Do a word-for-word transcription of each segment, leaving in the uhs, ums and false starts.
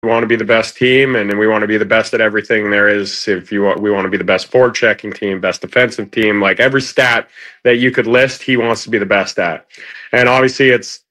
We want to be the best team, and we want to be the best at everything there is. If you want, we want to be the best forward checking team, best defensive team, like every stat that you could list, he wants to be the best at. And obviously it's,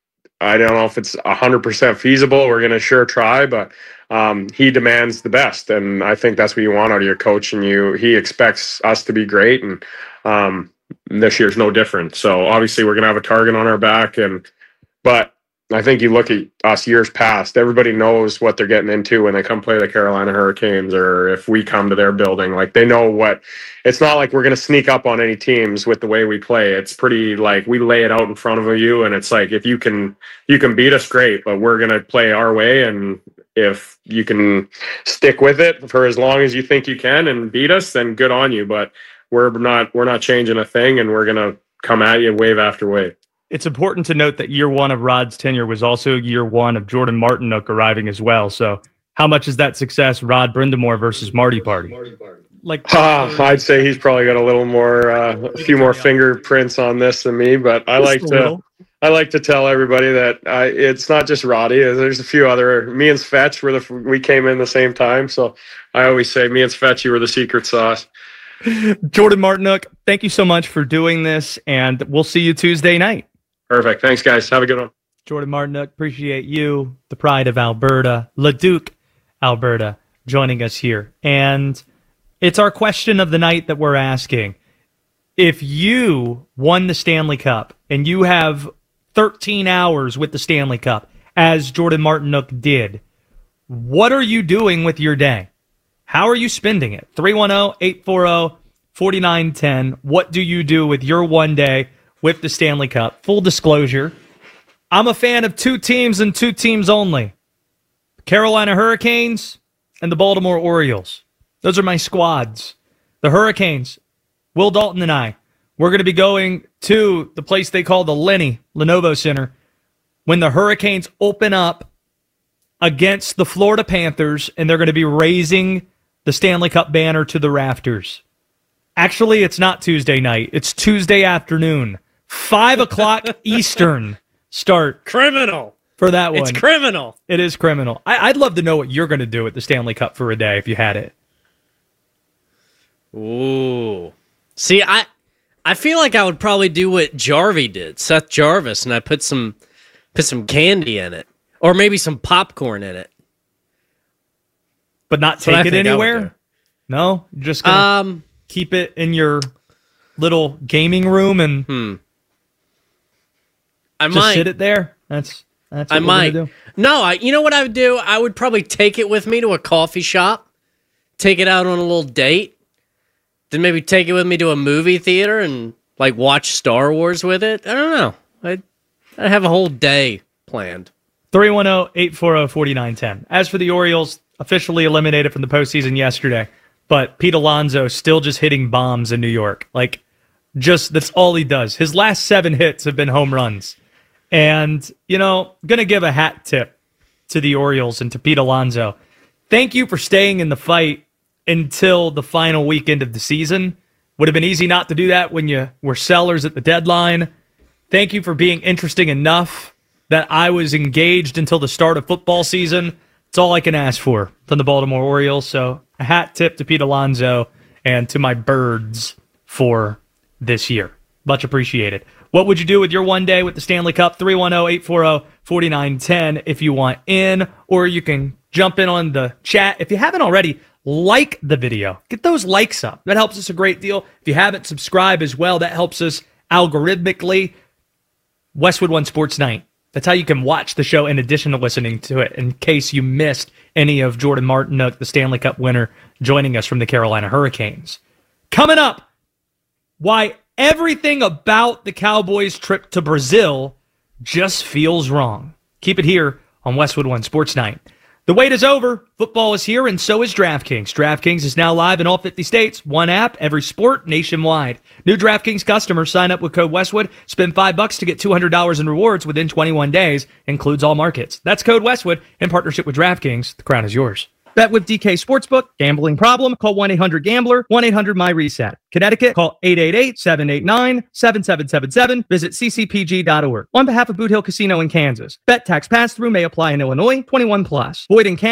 I don't know if it's a hundred percent feasible. We're going to sure try, but um, he demands the best. And I think that's what you want out of your coach. And you, he expects us to be great. And um, this year's no different. So obviously we're going to have a target on our back, and, but I think you look at us years past, everybody knows what they're getting into when they come play the Carolina Hurricanes, or if we come to their building. Like, they know what, it's not like we're going to sneak up on any teams with the way we play. It's pretty like we lay it out in front of you, and it's like, if you can, you can beat us, great, but we're going to play our way. And if you can stick with it for as long as you think you can and beat us, then good on you. But we're not, we're not changing a thing, and we're going to come at you wave after wave. It's important to note that year one of Rod's tenure was also year one of Jordan Martinook arriving as well. So how much is that success Rod Brind'Amour versus Marty Party? Like, uh, I'd say he's probably got a little more, uh, a few more fingerprints on this than me, but I like to, I like to tell everybody that I, it's not just Roddy. There's a few other, me and Svetch were the, we came in the same time. So I always say me and Svetch, you were the secret sauce. Jordan Martinook, thank you so much for doing this, and we'll see you Tuesday night. Perfect. Thanks, guys. Have a good one. Jordan Martinook, appreciate you, the pride of Alberta, Leduc, Alberta, joining us here. And it's our question of the night that we're asking. If you won the Stanley Cup and you have thirteen hours with the Stanley Cup, as Jordan Martinook did, what are you doing with your day? How are you spending it? three one zero, eight four zero, four nine one zero. What do you do with your one day with the Stanley Cup? Full disclosure, I'm a fan of two teams and two teams only. Carolina Hurricanes and the Baltimore Orioles. Those are my squads. The Hurricanes, Will Dalton and I, we're going to be going to the place they call the Lenny, Lenovo Center, when the Hurricanes open up against the Florida Panthers, and they're going to be raising the Stanley Cup banner to the rafters. Actually, it's not Tuesday night. It's Tuesday afternoon. Five o'clock Eastern start. Criminal. For that one. It's criminal. It is criminal. I, I'd love to know what you're going to do with the Stanley Cup for a day if you had it. Ooh. See, I I feel like I would probably do what Jarvie did, Seth Jarvis, and I put some put some candy in it. Or maybe some popcorn in it. But not That's take it anywhere? No? You're just going to um, keep it in your little gaming room and hmm. I just might. sit it there? That's that's what I we're might. gonna do. No, I, you know what I would do? I would probably take it with me to a coffee shop, take it out on a little date, then maybe take it with me to a movie theater and like watch Star Wars with it. I don't know. I'd, I'd have a whole day planned. three one zero, eight four zero, four nine one zero. As for the Orioles, officially eliminated from the postseason yesterday, but Pete Alonso still just hitting bombs in New York. Like, just that's all he does. His last seven hits have been home runs. And, you know, going to give a hat tip to the Orioles and to Pete Alonso. Thank you for staying in the fight until the final weekend of the season. Would have been easy not to do that when you were sellers at the deadline. Thank you for being interesting enough that I was engaged until the start of football season. It's all I can ask for from the Baltimore Orioles. So a hat tip to Pete Alonso and to my birds for this year. Much appreciated. What would you do with your one day with the Stanley Cup? three one zero, eight four zero, four nine one zero if you want in, or you can jump in on the chat. If you haven't already, like the video. Get those likes up. That helps us a great deal. If you haven't, subscribe as well. That helps us algorithmically. Westwood One Sports Night. That's how you can watch the show in addition to listening to it in case you missed any of Jordan Martinook, the Stanley Cup winner, joining us from the Carolina Hurricanes. Coming up, why everything about the Cowboys' trip to Brazil just feels wrong. Keep it here on Westwood One Sports Night. The wait is over. Football is here, and so is DraftKings. DraftKings is now live in all fifty states. One app, every sport, nationwide. New DraftKings customers sign up with code Westwood. Spend five bucks to get two hundred dollars in rewards within twenty-one days. Includes all markets. That's code Westwood in partnership with DraftKings. The crown is yours. Bet with D K Sportsbook. Gambling problem? Call one eight hundred gambler, one eight hundred my reset. Connecticut, call eight eight eight, seven eight nine, seven seven seven seven. Visit c c p g dot org. On behalf of Boot Hill Casino in Kansas. Bet tax pass-through may apply in Illinois. twenty-one plus. Void in Kansas.